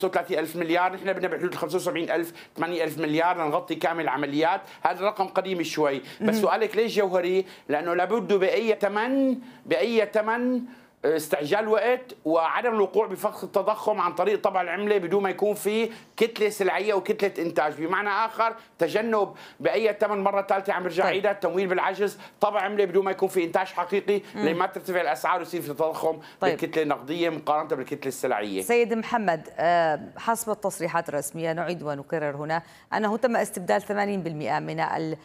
35,000 مليار، نحن بدنا بحدود 75,000 80,000 مليار لنغطي كامل العمليات. هذا الرقم قديم شوي، بس سؤالك ليش جوهري؟ لانه لابد باي ثمن استعجال وقت وعدم الوقوع بفخ التضخم عن طريق طبع العمله بدون ما يكون في كتله سلعيه وكتله انتاج، بمعنى اخر تجنب باي ثمن. مره ثالثه عم برجع عيدها، التمويل بالعجز، طبع عمله بدون ما يكون في انتاج حقيقي لما ترتفع الاسعار ويصير في تضخم بالكتله النقديه مقارنه بالكتله السلعيه. سيد محمد، حسب التصريحات الرسميه نعيد ونكرر هنا انه تم استبدال 80% من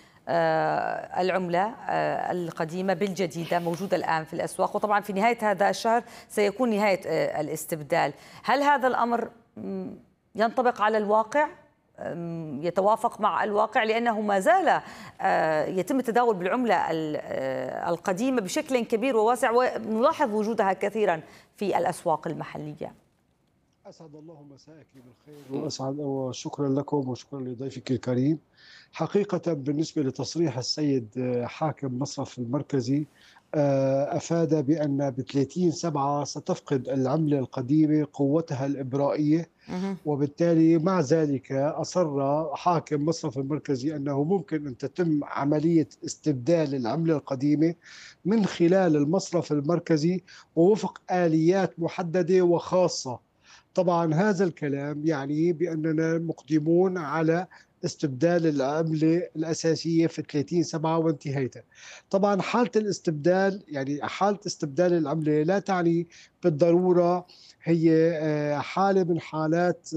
العملة القديمة بالجديدة موجودة الآن في الأسواق، وطبعا في نهاية هذا الشهر سيكون نهاية الاستبدال. هل هذا الأمر ينطبق على الواقع؟ يتوافق مع الواقع؟ لأنه ما زال يتم التداول بالعملة القديمة بشكل كبير وواسع، ونلاحظ وجودها كثيرا في الأسواق المحلية. أسعد الله مساءك بالخير وشكرا لكم وشكرا لضيفك الكريم. حقيقة بالنسبة لتصريح السيد حاكم مصرف المركزي أفاد بأن ب 30/7 ستفقد العملة القديمة قوتها الإبرائية، وبالتالي مع ذلك أصر حاكم مصرف المركزي أنه ممكن أن تتم عملية استبدال العملة القديمة من خلال المصرف المركزي ووفق آليات محددة وخاصة. طبعا هذا الكلام يعني بأننا مقدمون على استبدال العملة الأساسية في 30/7 وانتهيتها. طبعا حالة الاستبدال، يعني حالة استبدال العملة لا تعني بالضرورة هي حالة من حالات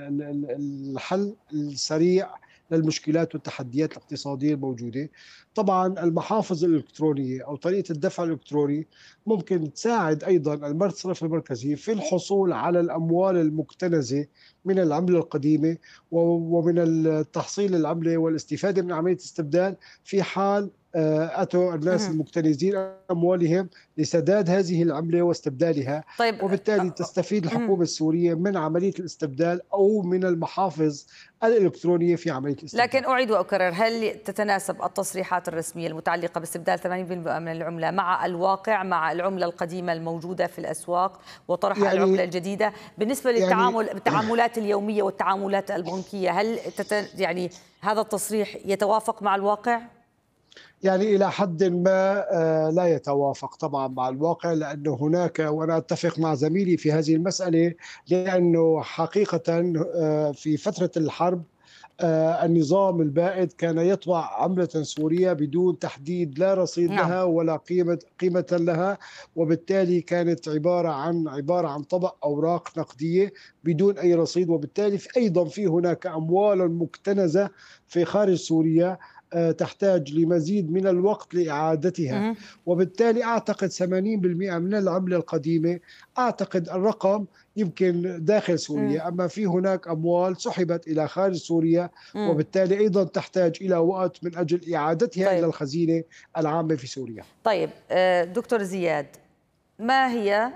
الحل السريع للمشكلات والتحديات الاقتصادية الموجودة. طبعا المحافظ الإلكترونية أو طريقة الدفع الإلكتروني ممكن تساعد أيضا المصرف المركزي في الحصول على الأموال المكتنزة من العملة القديمة ومن التحصيل العملة والاستفادة من عملية الاستبدال في حال أتوا الناس المكتنزين أموالهم لسداد هذه العملة واستبدالها. طيب، وبالتالي تستفيد الحكومة السورية من عملية الاستبدال أو من المحافظ الإلكترونية في عملية الاستبدال. لكن أعيد وأكرر، هل تتناسب التصريحات الرسمية المتعلقة باستبدال 80% من العملة مع الواقع، مع العملة القديمة الموجودة في الأسواق وطرح يعني العملة الجديدة بالنسبة للتعاملات اليومية والتعاملات البنكية؟ هل يعني هذا التصريح يتوافق مع الواقع؟ يعني إلى حد ما لا يتوافق طبعا مع الواقع، لأنه هناك، وأنا أتفق مع زميلي في هذه المسألة، لأنه حقيقة في فترة الحرب النظام البائد كان يطبع عملة سورية بدون تحديد لا رصيد لها ولا قيمة لها، وبالتالي كانت عبارة عن طبع أوراق نقدية بدون أي رصيد، وبالتالي أيضا في هناك أموال مكتنزة في خارج سوريا تحتاج لمزيد من الوقت لإعادتها. وبالتالي أعتقد 80% من العملة القديمة، أعتقد الرقم يمكن داخل سوريا، أما في هناك أموال سحبت إلى خارج سوريا وبالتالي أيضا تحتاج إلى وقت من أجل إعادتها إلى الخزينة العامة في سوريا. طيب دكتور زياد، ما هي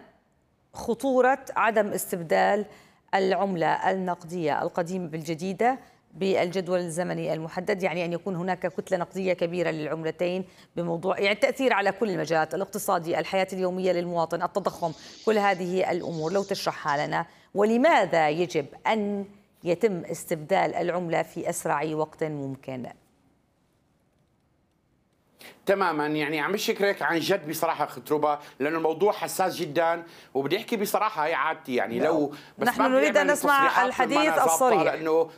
خطورة عدم استبدال العملة النقدية القديمة بالجديدة بالجدول الزمني المحدد؟ يعني أن يكون هناك كتلة نقدية كبيرة للعملتين بموضوع يعني التأثير على كل المجالات، الاقتصادي، الحياة اليومية للمواطن، التضخم، كل هذه الأمور لو تشرحها لنا. ولماذا يجب أن يتم استبدال العملة في أسرع وقت ممكن؟ تماما، يعني عم بشكرك عن جد بصراحه خطربه، لانه الموضوع حساس جدا، وبدي احكي بصراحه هي عادتي، يعني لو بس نحن نريد ان نسمع الحديث الصريح، لانه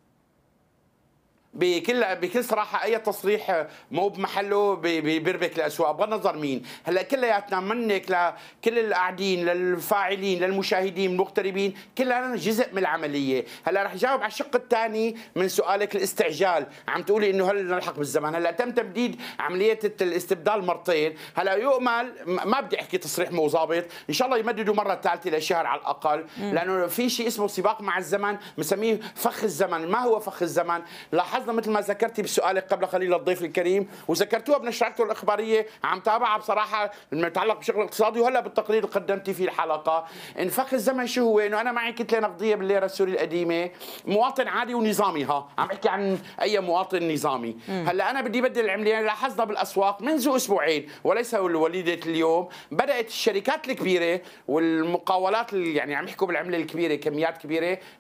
بكل صراحه اي تصريح مو بمحله بيربك الاسواق بغض النظر مين. هلا كلياتنا منك لكل القاعدين للفاعلين للمشاهدين المغتربين كلنا جزء من العمليه. هلا رح جاوب على الشق الثاني من سؤالك، الاستعجال. عم تقولي انه هل نلحق بالزمن؟ هلا تم تمديد عمليه الاستبدال مرتين. هلا يؤمل، ما بدي احكي تصريح مو ظابط، ان شاء الله يمددوا مره ثالثه لشهر على الاقل، لانه في شيء اسمه سباق مع الزمن بنسميه فخ الزمن. ما هو فخ الزمن؟ لاحظنا مثل ما ذكرتي بسؤالك قبل قليل للضيف الكريم، وذكرتوها بنشرته الاخباريه، عم تابعها بصراحه المتعلق بشغل الاقتصادي، وهلا بالتقرير اللي قدمتي فيه الحلقه. ان فخ الزمن شو هو؟ انه انا معي كتله نقديه بالليره السوري القديمه، مواطن عادي ونظامي، عم بحكي عن اي مواطن نظامي. هلا انا بدي بدل العمليه. يعني لاحظنا بالاسواق منذ اسبوعين وليس وليده اليوم بدات الشركات الكبيره والمقاولات يعني عم يحكوا بالعمله الكبيره، كميات كبيره،